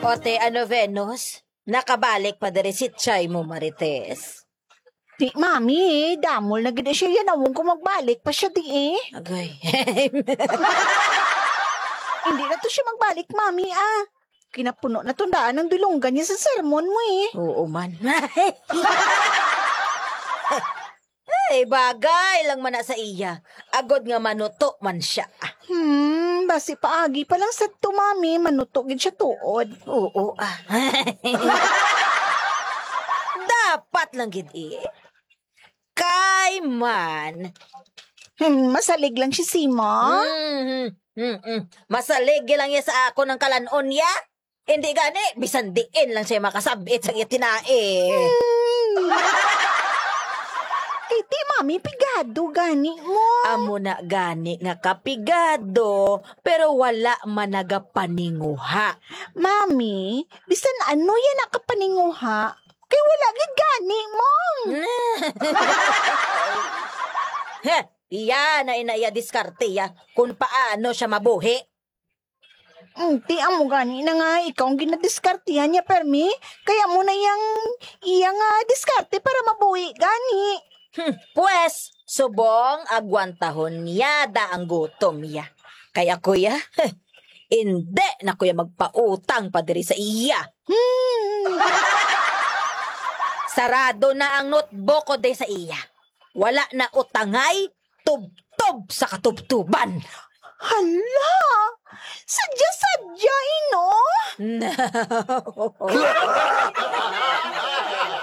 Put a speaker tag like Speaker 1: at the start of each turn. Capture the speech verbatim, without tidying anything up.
Speaker 1: Ote, ano, Venus? Nakabalik pa diri si Chay mo, Marites.
Speaker 2: Di, mami, damol na gina siya yan. Awang ko magbalik pa siya di eh.
Speaker 1: Agay.
Speaker 2: Hindi na to siya magbalik, mami ah. Kinapuno na tundaan ng dulonggan niya sa sermon mo eh.
Speaker 1: Oo man. Ay, bagay lang man na sa iya. Agod nga manuto man siya.
Speaker 2: Hmm, basi paagi pa lang sa to, mami. Manutogin siya tuod.
Speaker 1: Oo ah. Dapat lang gid eh. Kay man.
Speaker 2: Hmm, masalig lang siya, Sima.
Speaker 1: Mm, mm, mm. Masalig lang niya sa ako ng kalanon niya. Hindi gani, bisan diin lang siya makasabit sa itinae.
Speaker 2: Hmm. Eh, di, mami, pigado gani mo.
Speaker 1: Amo na gani nga kapigado, pero wala man nagapaninguha.
Speaker 2: Mami, bisan ano yan nakapaninguha? Kay wala gid gani mo.
Speaker 1: Heh, iya na inaya diskarte ya kung paano siya mabuhi.
Speaker 2: Hindi, amo gani na nga, ikaw ang ginadiskartihan niya, Permi. Kaya mo na yang, iya nga, diskarte para mabuhi, gani.
Speaker 1: Hmm, pues, subong agwantahon niya da ang gutom niya. Kaya kuya, heh, hindi na kuya magpautang pa diri sa iya.
Speaker 2: Hmm.
Speaker 1: Sarado na ang notebook ko de sa iya. Wala na utangay, tub-tub sa katubtuban.
Speaker 2: Hala! Sadya-sadya, ino?
Speaker 1: No.